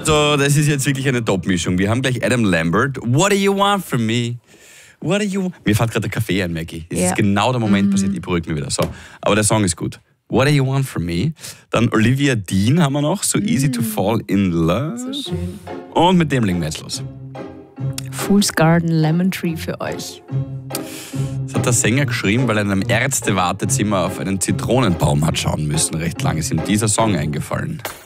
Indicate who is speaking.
Speaker 1: So, das ist jetzt wirklich eine Top-Mischung. Wir haben gleich Adam Lambert. What do you want from me? What do you... Mir fällt gerade der Kaffee ein, Maggie. Das ist genau der Moment passiert. Ich beruhige mich wieder. So, aber der Song ist gut. What do you want from me? Dann Olivia Dean haben wir noch. So easy to fall in love.
Speaker 2: So schön.
Speaker 1: Und mit dem legen wir jetzt los.
Speaker 2: Fool's Garden, Lemon Tree für euch.
Speaker 1: Das hat der Sänger geschrieben, weil er in einem Ärzte-Wartezimmer auf einen Zitronenbaum hat schauen müssen. Recht lang ist ihm dieser Song eingefallen.